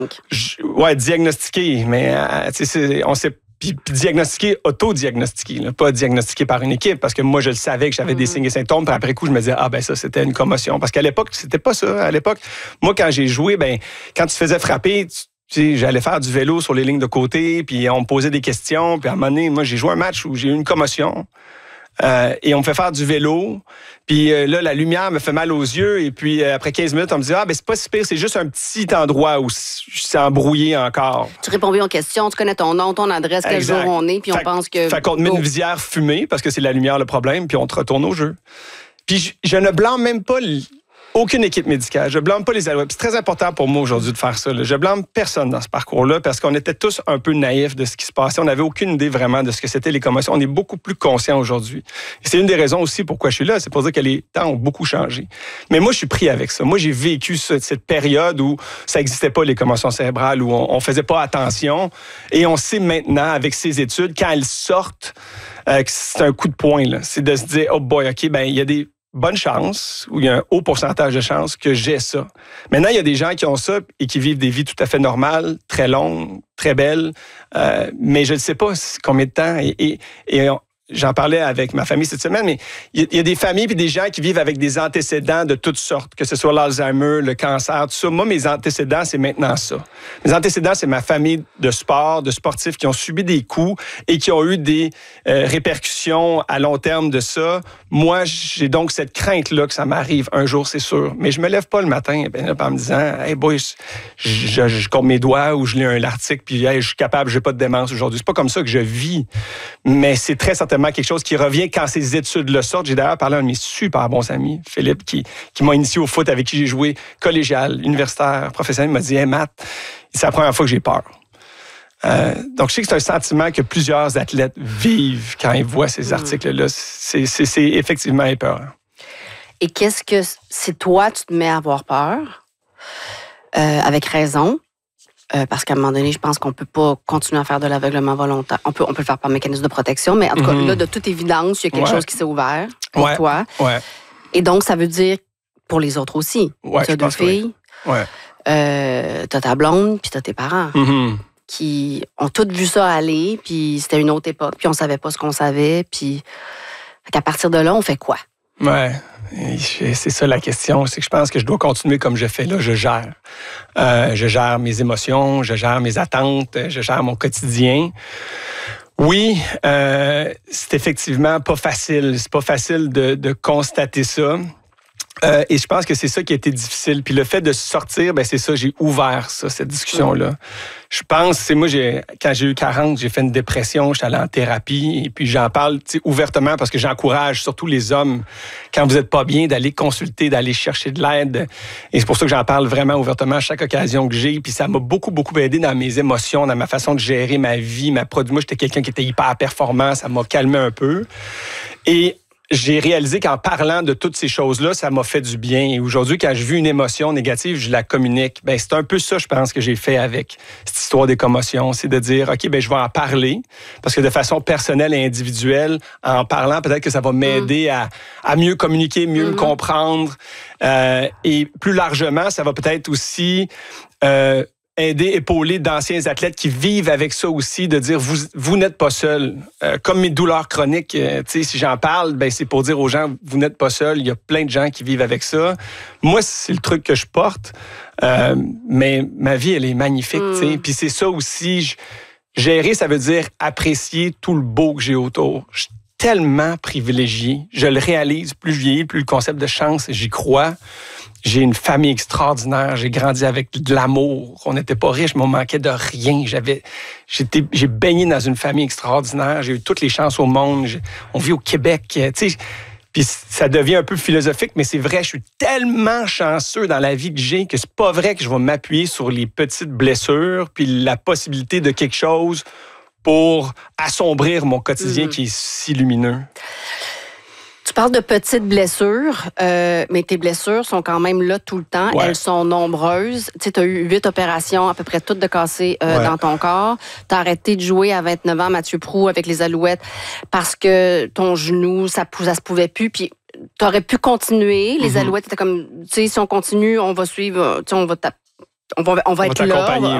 Ouais, diagnostiqué, mais on s'est puis diagnostiqué, auto-diagnostiqué, là, pas diagnostiqué par une équipe, parce que moi, je le savais que j'avais des signes et symptômes, puis après coup, je me disais, ça, c'était une commotion. Parce qu'à l'époque, c'était pas ça. À l'époque, moi, quand j'ai joué, quand tu te faisais frapper, j'allais faire du vélo sur les lignes de côté, puis on me posait des questions, puis à un moment donné, moi, j'ai joué un match où j'ai eu une commotion. Et on me fait faire du vélo. Puis là, la lumière me fait mal aux yeux. Et puis après 15 minutes, on me dit c'est pas si pire, c'est juste un petit endroit où c'est embrouillé encore. Tu réponds bien aux questions, tu connais ton nom, ton adresse, quel jour on est, puis on pense que... Fait qu'on te met une visière fumée parce que c'est la lumière le problème, puis on te retourne au jeu. Puis je ne blâme même pas aucune équipe médicale. Je blâme pas les Alouettes. C'est très important pour moi aujourd'hui de faire ça. Là. Je blâme personne dans ce parcours-là parce qu'on était tous un peu naïfs de ce qui se passait. On n'avait aucune idée vraiment de ce que c'était les commotions. On est beaucoup plus conscients aujourd'hui. Et c'est une des raisons aussi pourquoi je suis là. C'est pour dire que les temps ont beaucoup changé. Mais moi, je suis pris avec ça. Moi, j'ai vécu cette période où ça n'existait pas, les commotions cérébrales, où on faisait pas attention. Et on sait maintenant, avec ces études, quand elles sortent, que c'est un coup de poing. Là. C'est de se dire, oh boy, OK, il y a des bonne chance, ou il y a un haut pourcentage de chances que j'ai ça. Maintenant, il y a des gens qui ont ça et qui vivent des vies tout à fait normales, très longues, très belles, mais je ne sais pas combien de temps. Et j'en parlais avec ma famille cette semaine, mais il y a des familles et des gens qui vivent avec des antécédents de toutes sortes, que ce soit l'Alzheimer, le cancer, tout ça. Moi, mes antécédents, c'est maintenant ça. Mes antécédents, c'est ma famille de sport, de sportifs qui ont subi des coups et qui ont eu des répercussions à long terme de ça. Moi, j'ai donc cette crainte-là que ça m'arrive un jour, c'est sûr. Mais je me lève pas le matin en me disant « Hey boy, je compte mes doigts » ou je lis un article puis hey, je suis capable, j'ai pas de démence aujourd'hui. C'est pas comme ça que je vis. Mais c'est très certainement quelque chose qui revient quand ces études-le sortent. J'ai d'ailleurs parlé à un de mes super bons amis, Philippe, qui m'a initié au foot, avec qui j'ai joué collégial, universitaire, professionnel. Il m'a dit « Hey Matt, c'est la première fois que j'ai peur. » Donc, je sais que c'est un sentiment que plusieurs athlètes vivent quand ils voient ces articles-là. C'est effectivement épeurant. Et qu'est-ce que... Si toi, tu te mets à avoir peur, avec raison, parce qu'à un moment donné, je pense qu'on ne peut pas continuer à faire de l'aveuglement volontaire. On peut le faire par mécanisme de protection, mais en tout cas, là, de toute évidence, il y a quelque chose qui s'est ouvert pour toi. Ouais. Et donc, ça veut dire pour les autres aussi. Tu as deux filles, t'as ta blonde, puis t'as tes parents. Qui ont toutes vu ça aller, puis c'était une autre époque, puis on savait pas ce qu'on savait, puis à partir de là, on fait quoi? Ouais, c'est ça la question. C'est que je pense que je dois continuer comme je fais là. Je gère. Je gère mes émotions, je gère mes attentes, je gère mon quotidien. Oui, c'est effectivement pas facile. C'est pas facile de constater ça. Et je pense que c'est ça qui a été difficile. Puis le fait de sortir, c'est ça, j'ai ouvert ça, cette discussion-là. Je pense, moi, quand j'ai eu 40, j'ai fait une dépression, j'étais allé en thérapie, et puis j'en parle ouvertement parce que j'encourage surtout les hommes, quand vous n'êtes pas bien, d'aller consulter, d'aller chercher de l'aide. Et c'est pour ça que j'en parle vraiment ouvertement à chaque occasion que j'ai. Puis ça m'a beaucoup, beaucoup aidé dans mes émotions, dans ma façon de gérer ma vie, Moi, j'étais quelqu'un qui était hyper performant, ça m'a calmé un peu. Et j'ai réalisé qu'en parlant de toutes ces choses-là, ça m'a fait du bien. Et aujourd'hui, quand je vis une émotion négative, je la communique. C'est un peu ça, je pense, que j'ai fait avec cette histoire des commotions. C'est de dire, OK, je vais en parler. Parce que de façon personnelle et individuelle, en parlant, peut-être que ça va m'aider à mieux communiquer, mieux me comprendre. Et plus largement, ça va peut-être aussi... aider, épauler d'anciens athlètes qui vivent avec ça aussi, de dire, vous n'êtes pas seul. Comme mes douleurs chroniques, si j'en parle, c'est pour dire aux gens, vous n'êtes pas seul. Il y a plein de gens qui vivent avec ça. Moi, c'est le truc que je porte. Mais ma vie, elle est magnifique. Puis c'est ça aussi. Gérer, ça veut dire apprécier tout le beau que j'ai autour. Je suis tellement privilégié. Je le réalise. Plus je vieillis, plus le concept de chance, j'y crois. J'ai une famille extraordinaire. J'ai grandi avec de l'amour. On n'était pas riches, mais on manquait de rien. J'ai baigné dans une famille extraordinaire. J'ai eu toutes les chances au monde. On vit au Québec. Puis ça devient un peu philosophique, mais c'est vrai, je suis tellement chanceux dans la vie que j'ai que c'est pas vrai que je vais m'appuyer sur les petites blessures puis la possibilité de quelque chose pour assombrir mon quotidien qui est si lumineux. Tu parles de petites blessures, mais tes blessures sont quand même là tout le temps. Ouais. Elles sont nombreuses. Tu sais, tu as eu 8 opérations, à peu près toutes de cassées dans ton corps. Tu as arrêté de jouer à 29 ans, Mathieu Proulx, avec les Alouettes, parce que ton genou, ça se pouvait plus. Puis tu aurais pu continuer. Les Alouettes étaient comme, tu sais, si on continue, on va suivre, on va on va être là.